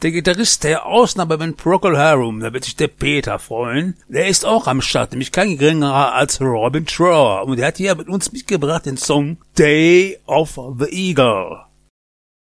Der Gitarrist der Ausnahmeband Procol Harum, da wird sich der Peter freuen, der ist auch am Start, nämlich kein geringerer als Robin Trower. Und der hat hier mit uns mitgebracht den Song Day of the Eagle.